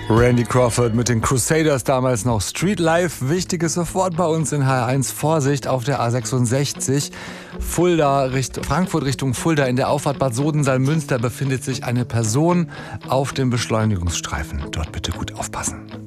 Randy Crawford mit den Crusaders, damals noch Street Life. Wichtiges sofort bei uns in HR1. Vorsicht auf der A66. Frankfurt Richtung Fulda in der Auffahrt Bad Sodensalm-Münster befindet sich eine Person auf dem Beschleunigungsstreifen. Dort bitte gut aufpassen.